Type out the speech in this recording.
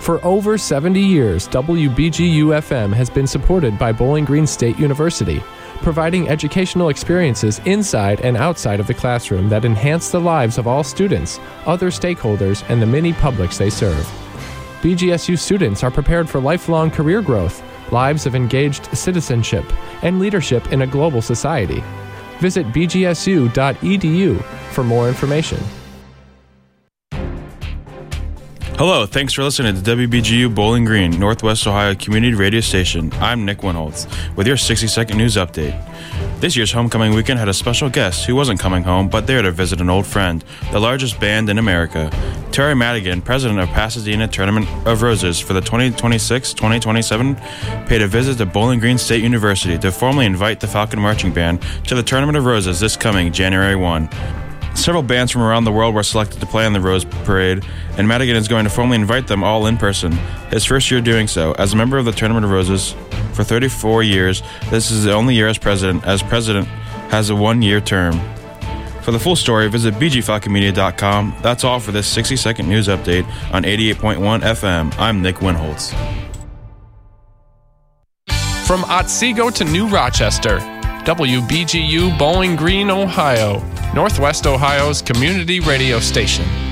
For over 70 years, WBGU-FM has been supported by Bowling Green State University, providing educational experiences inside and outside of the classroom that enhance the lives of all students, other stakeholders, and the many publics they serve. BGSU students are prepared for lifelong career growth, lives of engaged citizenship, and leadership in a global society. Visit bgsu.edu for more information. Hello, thanks for listening to WBGU Bowling Green, Northwest Ohio Community Radio Station. I'm Nick Winholtz with your 60-second news update. This year's homecoming weekend had a special guest who wasn't coming home, but there to visit an old friend, the largest band in America. Terry Madigan, president of Pasadena Tournament of Roses for the 2026-2027, paid a visit to Bowling Green State University to formally invite the Falcon Marching Band to the Tournament of Roses this coming January 1. Several bands from around the world were selected to play on the Rose Parade, and Madigan is going to formally invite them all in person. His first year doing so. As a member of the Tournament of Roses for 34 years, this is the only year as president has a one-year term. For the full story, visit bgfalconmedia.com. That's all for this 60-second news update on 88.1 FM. I'm Nick Winholtz. From Otsego to New Rochester, WBGU Bowling Green, Ohio, Northwest Ohio's community radio station.